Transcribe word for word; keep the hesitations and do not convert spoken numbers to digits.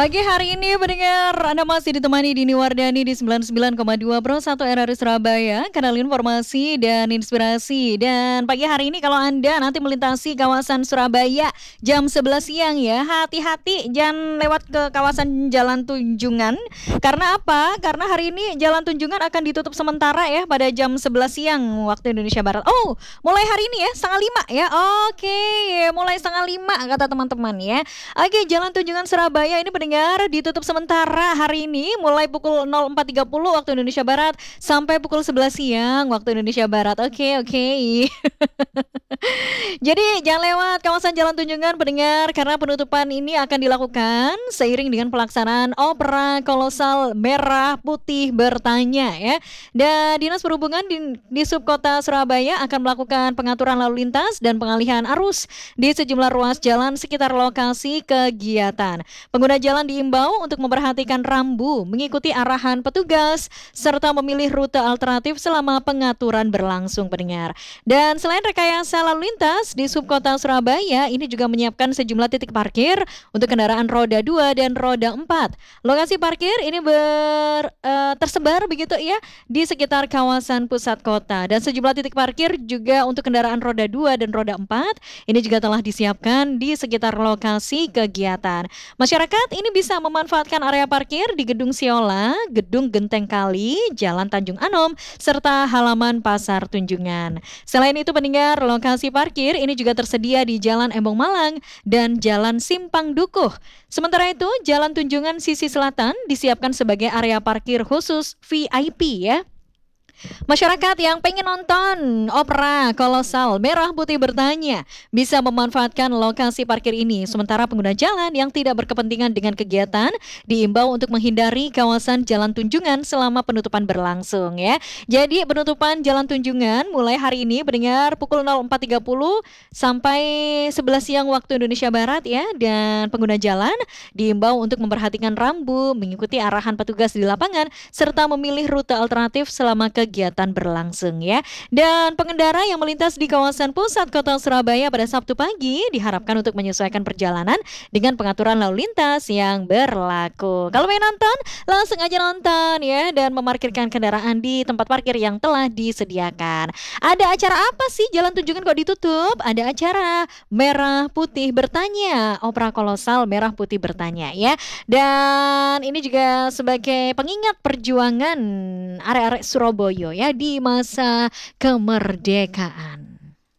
Pagi hari ini pendengar, Anda masih ditemani Dini Wardani di sembilan puluh sembilan koma dua Pro satu R R I Surabaya, kanal informasi dan inspirasi. Dan pagi hari ini kalau Anda nanti melintasi kawasan Surabaya jam sebelas siang ya, hati-hati jangan lewat ke kawasan Jalan Tunjungan. Karena apa? Karena hari ini Jalan Tunjungan akan ditutup sementara ya pada jam sebelas siang waktu Indonesia Barat. Oh, mulai hari ini ya, setengah lima ya. Oke, mulai setengah lima kata teman-teman ya. Oke, Jalan Tunjungan Surabaya ini pendengar ditutup sementara hari ini mulai pukul nol empat tiga puluh waktu Indonesia Barat sampai pukul sebelas siang waktu Indonesia Barat. Oke, oke. Jadi jangan lewat kawasan Jalan Tunjungan pendengar karena penutupan ini akan dilakukan seiring dengan pelaksanaan opera kolosal merah putih bertanya ya. Dan Dinas Perhubungan di, di Subkota Surabaya akan melakukan pengaturan lalu lintas dan pengalihan arus di sejumlah ruas jalan sekitar lokasi kegiatan. Pengguna jalan diimbau untuk memperhatikan rambu, mengikuti arahan petugas, serta memilih rute alternatif selama pengaturan berlangsung pendengar. Dan selain rekayasa lalu lintas di Subkota Surabaya, ini juga menyiapkan sejumlah titik parkir untuk kendaraan roda dua dan roda empat. Lokasi parkir ini ber, uh, tersebar begitu ya di sekitar kawasan pusat kota. Dan sejumlah titik parkir juga untuk kendaraan roda dua dan roda empat ini juga telah disiapkan di sekitar lokasi kegiatan. Masyarakat ini bisa memanfaatkan area parkir di Gedung Siola, Gedung Genteng Kali, Jalan Tanjung Anom, serta halaman Pasar Tunjungan. Selain itu pendengar, lokasi parkir ini juga tersedia di Jalan Embong Malang dan Jalan Simpang Dukuh. Sementara itu, Jalan Tunjungan sisi selatan disiapkan sebagai area parkir khusus V I P ya. Masyarakat yang pengen nonton opera kolosal merah putih bertanya bisa memanfaatkan lokasi parkir ini. Sementara pengguna jalan yang tidak berkepentingan dengan kegiatan diimbau untuk menghindari kawasan Jalan Tunjungan selama penutupan berlangsung ya. Jadi penutupan Jalan Tunjungan mulai hari ini pendengar pukul nol empat tiga puluh sampai sebelas siang waktu Indonesia Barat ya. Dan pengguna jalan diimbau untuk memperhatikan rambu, mengikuti arahan petugas di lapangan serta memilih rute alternatif selama kegiatan kegiatan berlangsung ya. Dan pengendara yang melintas di kawasan pusat kota Surabaya pada Sabtu pagi diharapkan untuk menyesuaikan perjalanan dengan pengaturan lalu lintas yang berlaku. Kalau mau nonton, langsung aja nonton ya dan memarkirkan kendaraan di tempat parkir yang telah disediakan. Ada acara apa sih Jalan Tunjungan kok ditutup? Ada acara Merah Putih Bertanya, opera kolosal Merah Putih Bertanya ya. Dan ini juga sebagai pengingat perjuangan arek-arek Surabaya ya di masa kemerdekaan.